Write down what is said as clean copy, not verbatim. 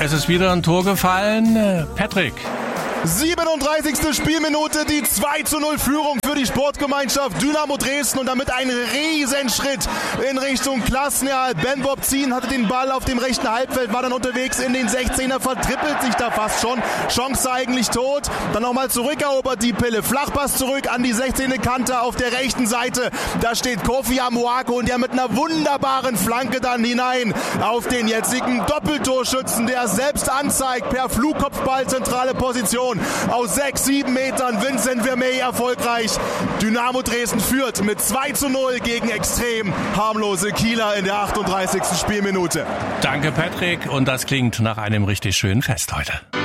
Es ist wieder ein Tor gefallen. Patrick. 37. Spielminute, die 2:0 Führung für die Sportgemeinschaft Dynamo Dresden und damit ein Riesenschritt in Richtung Klassenerhalt. Ben Bobzin hatte den Ball auf dem rechten Halbfeld, war dann unterwegs in den 16er, vertrippelt sich da fast schon. Chance eigentlich tot. Dann nochmal zurückerobert die Pille. Flachpass zurück an die 16. Kante auf der rechten Seite. Da steht Kofi Amoako und der mit einer wunderbaren Flanke dann hinein auf den jetzigen Doppeltorschützen, der selbst anzeigt per Flugkopfball zentrale Position. Aus 6-7 Metern Vincent Vermey erfolgreich. Dynamo Dresden führt mit 2:0 gegen extrem harmlose Kieler in der 38. Spielminute. Danke, Patrick. Und das klingt nach einem richtig schönen Fest heute.